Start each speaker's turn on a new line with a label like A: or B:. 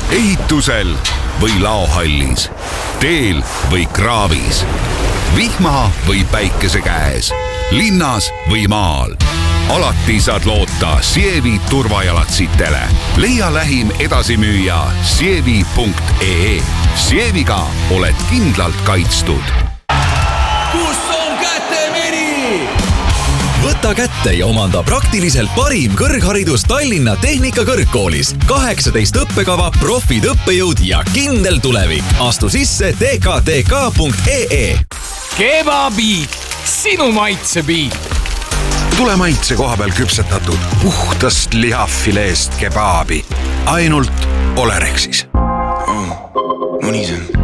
A: ehitusel või laohallis, teel või kraavis, vihma või päikese käes, linnas või maal. Alati saad loota Sievi turvajalatsitele. Leia lähim edasimüüja sievi.ee. Sieviga oled kindlalt kaitstud.
B: Kus on kätemeri?
C: Võta kätte ja omanda praktiliselt parim kõrgharidus Tallinna Tehnikakõrgkoolis. 18 õppekava, profid õppejõud ja kindel tulevik. Astu sisse tktk.ee.
D: Kebabiit, sinu maitsebiit.
E: Tule maitse koha peal küpsetatud puhtast lihafileest kebaabi. Ainult Olerexis.
F: Munisen.